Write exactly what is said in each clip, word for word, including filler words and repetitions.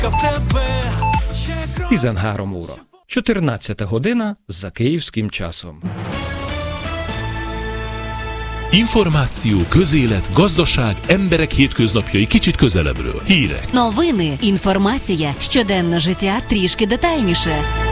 tizenhárom óra. чотирнадцята година за київським часом. Információ, közélet, gazdaság, emberek hétköznapjai kicsit közelebbről. Hírek. Новини, інформація, щоденне життя трішки детальніше.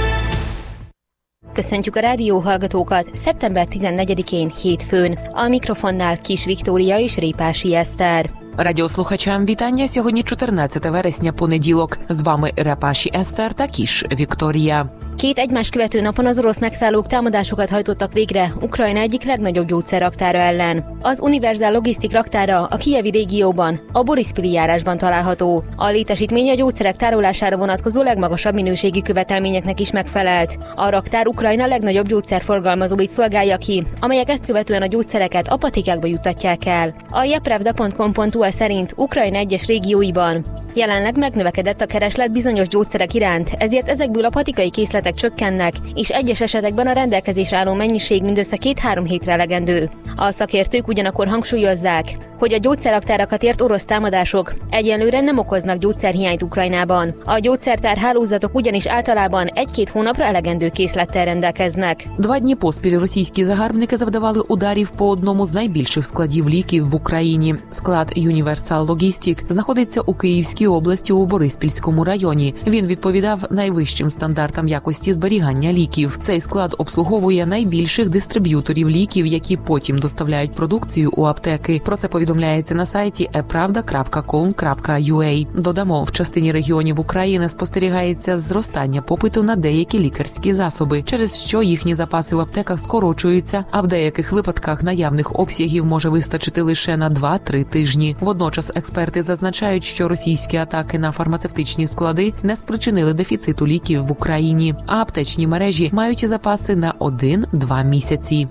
Köszöntjük a rádióhallgatókat szeptember tizennegyedikén hétfőn. A mikrofonnál Kis Viktória és Répási Eszter. Радіослухачам вітання. Сьогодні чотирнадцяте вересня, понеділок. З вами Репаші Eszter та Kis Viktória. Két egymás követő napon az orosz megszállók támadásokat hajtottak végre Ukrajna egyik legnagyobb gyógyszerraktára ellen. Az Universal Logistik raktára a kijevi régióban, a Borispili járásban található. A létesítmény a gyógyszerek tárolására vonatkozó legmagasabb minőségi követelményeknek is megfelelt. A raktár Ukrajna legnagyobb gyógyszerforgalmazóit szolgálja ki, amelyek ezt követően a gyógyszereket apotékákba juttatják el. A jepravda pont com pont u szerint Ukrajna egyes régióiban jelenleg megnövekedett a kereslet bizonyos gyógyszerek iránt, ezért ezekből a patikai készletek csökkennek, és egyes esetekben a rendelkezésre álló mennyiség mindössze két-három hétre elegendő. A szakértők ugyanakkor hangsúlyozzák, hogy a gyógyszerraktárakat ért orosz támadások egyelőre nem okoznak gyógyszerhiányt Ukrajnában. A gyógyszertár hálózatok ugyanis általában egy-két hónapra elegendő készlettel rendelkeznek. Два дні поспіль російські загарбники завдавали ударів по одному з найбільших складів ліків в Україні. Склад Universal Logistik знаходиться у Київській області у Бориспільському районі. Він відповідав найвищим стандартам якості зберігання ліків. Цей склад обслуговує найбільших дистриб'юторів ліків, які потім доставляють продукцію у аптеки. Про це повідомляється на сайті e pravda крапка com крапка ю а. Додамо, в частині регіонів України спостерігається зростання попиту на деякі лікарські засоби, через що їхні запаси в аптеках скорочуються, а в деяких випадках наявних обсягів може вистачити лише на два-три тижні. Водночас експерти зазначають, що російські атаки на фармацевтичні склади не спричинили дефіциту ліків в Україні, а аптечні мережі мають запаси на один-два mісяці.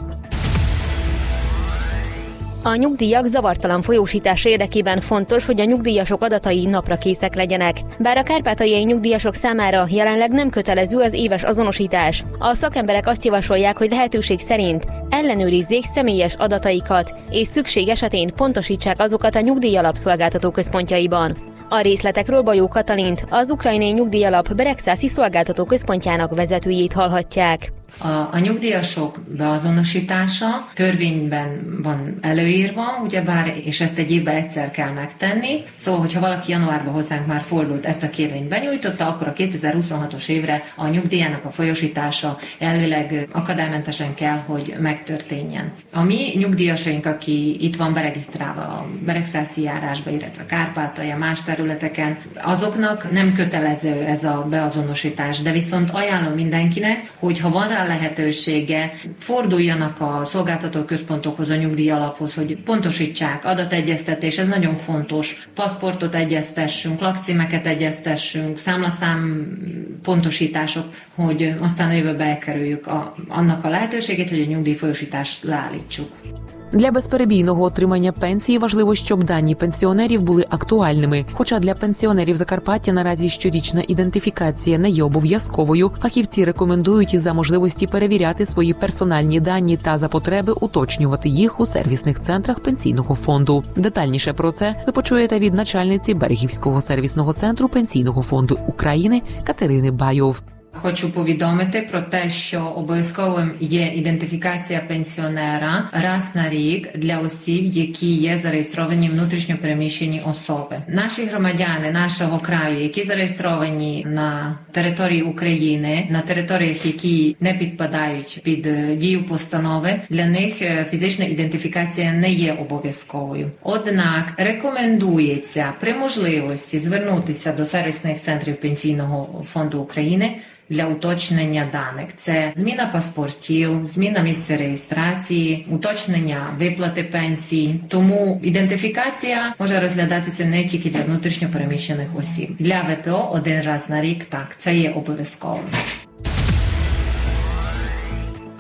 A nyugdíjak zavartalan folyósítása érdekében fontos, hogy a nyugdíjasok adatai naprakészek legyenek. Bár a kárpátaljai nyugdíjasok számára jelenleg nem kötelező az éves azonosítás, a szakemberek azt javasolják, hogy lehetőség szerint ellenőrizzék személyes adataikat, és szükség esetén pontosítsák azokat a nyugdíjalap szolgáltató központjaiban. A részletekről Bajó Katalint, az ukrajnai nyugdíjalap Beregszászi szolgáltató központjának vezetőjét hallhatják. A, a nyugdíjasok beazonosítása törvényben van előírva, ugyebár, és ezt egy évben egyszer kell megtenni. Szóval, hogyha valaki januárban hozzánk már fordult, ezt a kérvényt benyújtotta, akkor a kétezer-huszonhatos évre a nyugdíjának a folyosítása elvileg akadálymentesen kell, hogy megtörténjen. A mi nyugdíjasaink, aki itt van beregisztrálva a Beregszászi járásba, illetve Kárpátalja, más területeken, azoknak nem kötelező ez a beazonosítás, de viszont ajánlom mindenkinek, hogy ha van rá lehetősége, forduljanak a szolgáltató központokhoz, a nyugdíjalaphoz, hogy pontosítsák, adategyeztetés, ez nagyon fontos. Paszportot egyeztessünk, lakcímeket egyeztessünk, számlaszám pontosítások, hogy aztán a jövőbe elkerüljük a, annak a lehetőségét, hogy a nyugdíjfolyosítást leállítsuk. Для безперебійного отримання пенсії важливо, щоб дані пенсіонерів були актуальними. Хоча для пенсіонерів Закарпаття наразі щорічна ідентифікація не є обов'язковою, фахівці рекомендують за можливості перевіряти свої персональні дані та за потреби уточнювати їх у сервісних центрах пенсійного фонду. Детальніше про це ви почуєте від начальниці Берегівського сервісного центру Пенсійного фонду України Катерини Байов. Хочу повідомити про те, що обов'язковим є ідентифікація пенсіонера раз на рік для осіб, які є зареєстровані внутрішньо переміщені особи. Наші громадяни нашого краю, які зареєстровані на території України, на територіях, які не підпадають під дію постанови, для них фізична ідентифікація не є обов'язковою. Однак рекомендується при можливості звернутися до сервісних центрів Пенсійного фонду України для уточнення даних. Це зміна паспортів, зміна місця реєстрації, уточнення виплати пенсії. Тому ідентифікація може розглядатися не тільки для внутрішньо переміщених осіб. Для ВПО один раз на рік, так, це є обов'язково.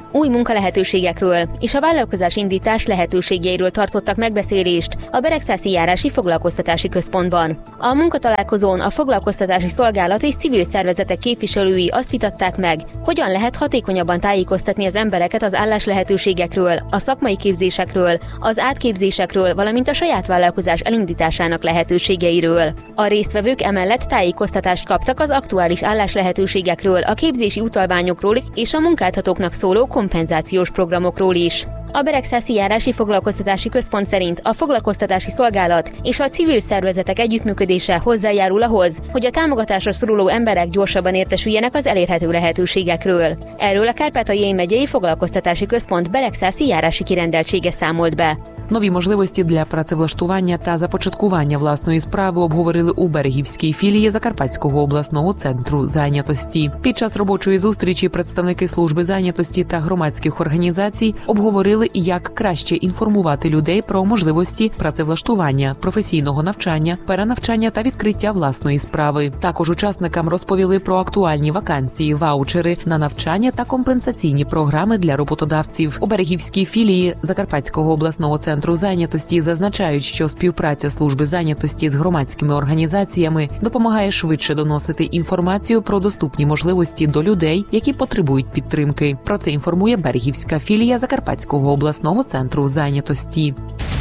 új munkalehetőségekről és a vállalkozás indítás lehetőségeiről tartottak megbeszélést a Beregszászi Járási Foglalkoztatási Központban. A munkatalálkozón a foglalkoztatási szolgálat és civil szervezetek képviselői azt vitatták meg, hogyan lehet hatékonyabban tájékoztatni az embereket az álláslehetőségekről, a szakmai képzésekről, az átképzésekről, valamint a saját vállalkozás elindításának lehetőségeiről. A résztvevők emellett tájékoztatást kaptak az aktuális álláslehetőségekről, a képzési utalványokról és a munkáltatóknak szóló kompenzációs programokról is. A Beregszászi Járási Foglalkoztatási Központ szerint a foglalkoztatási szolgálat és a civil szervezetek együttműködése hozzájárul ahhoz, hogy a támogatásra szoruló emberek gyorsabban értesüljenek az elérhető lehetőségekről. Erről a Kárpátaljai Megyei Foglalkoztatási Központ Beregszászi járási kirendeltsége számolt be. Нові можливості для працевлаштування та започаткування власної справи обговорили у Берегівській філії Закарпатського обласного центру зайнятості. Під час робочої зустрічі представники служби зайнятості та громадських організацій обговорили, як краще інформувати людей про можливості працевлаштування, професійного навчання, перенавчання та відкриття власної справи. Також учасникам розповіли про актуальні вакансії, ваучери на навчання та компенсаційні програми для роботодавців. У Берегівській філії Закарпатського обласного центру Центру зайнятості зазначають, що співпраця служби зайнятості з громадськими організаціями допомагає швидше доносити інформацію про доступні можливості до людей, які потребують підтримки. Про це інформує Берегівська філія Закарпатського обласного центру зайнятості.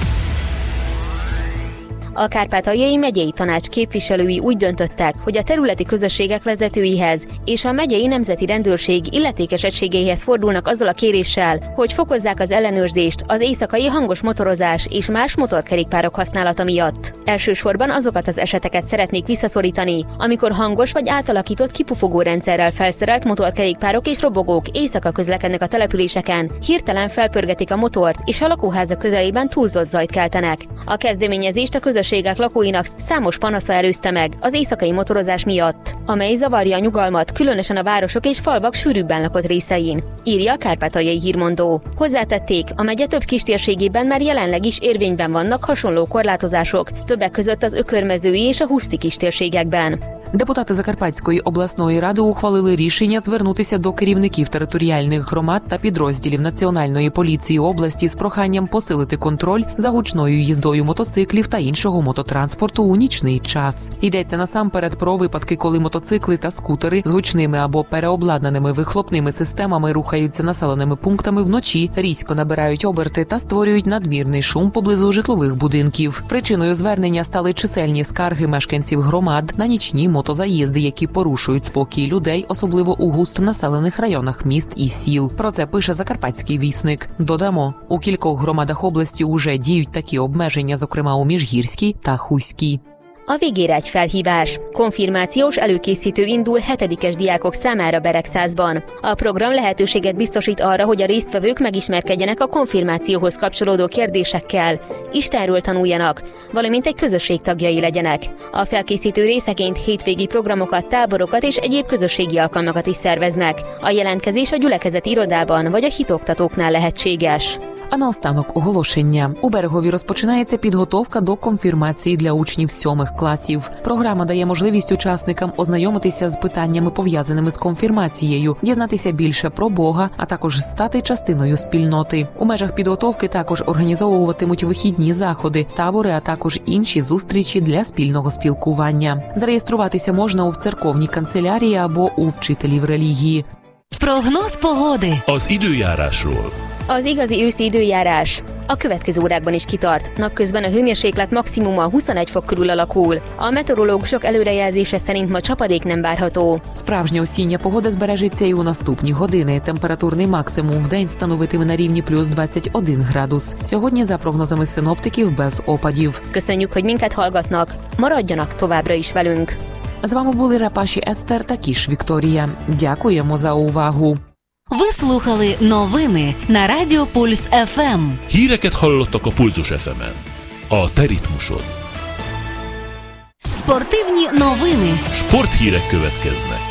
A Kárpátaljai Megyei Tanács képviselői úgy döntöttek, hogy a területi közösségek vezetőihez és a megyei nemzeti rendőrség illetékes egységeihez fordulnak azzal a kéréssel, hogy fokozzák az ellenőrzést az éjszakai hangos motorozás és más motorkerékpárok használata miatt. Elsősorban azokat az eseteket szeretnék visszaszorítani, amikor hangos vagy átalakított kipufogó rendszerrel felszerelt motorkerékpárok és robogók éjszaka közlekednek a településeken, hirtelen felpörgetik a motort és a lakóházak közelében túlzott zajt keltenek. A kezdeményezést a közösségek lakóinak számos panasza előzte meg az éjszakai motorozás miatt, amely zavarja a nyugalmat, különösen a városok és falvak sűrűbben lakott részein, írja a Kárpátaljai Hírmondó. Hozzátették, a megye több kistérségében már jelenleg is érvényben vannak hasonló korlátozások, többek között az Ökörmezői és a Huszti kistérségekben. Депутати Закарпатської обласної ради ухвалили рішення звернутися до керівників територіальних громад та підрозділів Національної поліції області з проханням посилити контроль за гучною їздою мотоциклів та іншого мототранспорту у нічний час. Йдеться насамперед про випадки, коли мотоцикли та скутери з гучними або переобладнаними вихлопними системами рухаються населеними пунктами вночі, різко набирають оберти та створюють надмірний шум поблизу житлових будинків. Причиною звернення стали чисельні скарги мешканців громад на нічні мотозаїзди, які порушують спокій людей, особливо у густонаселених районах міст і сіл. Про це пише Закарпатський вісник. Додамо, у кількох громадах області уже діють такі обмеження, зокрема у Міжгірській та Хуській. A végére egy felhívás. Konfirmációs előkészítő indul hetedikes diákok számára Beregszázban. A program lehetőséget biztosít arra, hogy a résztvevők megismerkedjenek a konfirmációhoz kapcsolódó kérdésekkel, Istenről tanuljanak, valamint egy közösség tagjai legyenek. A felkészítő részeként hétvégi programokat, táborokat és egyéb közösségi alkalmakat is szerveznek. A jelentkezés a gyülekezeti irodában vagy a hitoktatóknál lehetséges. А наостанок оголошення. У Берегові розпочинається підготовка до конфірмації для учнів сьомих класів. Програма дає можливість учасникам ознайомитися з питаннями, пов'язаними з конфірмацією, дізнатися більше про Бога, а також стати частиною спільноти. У межах підготовки також організовуватимуть вихідні заходи, табори, а також інші зустрічі для спільного спілкування. Зареєструватися можна у церковній канцелярії або у вчителів релігії. Прогноz pogody. Az időjárásról. Az igazi őszi időjárás a következő órákban is kitart. Napközben a hőmérséklet maximuma huszonegy fok körül alakul. A meteorológusok előrejelzése szerint ma csapadék nem várható. Справжня осіння погода збережеться і у наступні години. Температурний максимум в день становитиме на рівні плюс двадцять один градус. Сьогодні, за прогнозами синоптиків, без опадів. Köszönjük, hogy minket hallgatnak. Maradjanak továbbra is velünk. З вами були Рапаші Естер та Кіш Вікторія. Дякуємо за увагу. Ви слухали новини на Радіо Пульс еф ем. Híreket hallottak a Pulzus еф емен. A te ritmusod. Спортивні новини. Sporthírek következnek.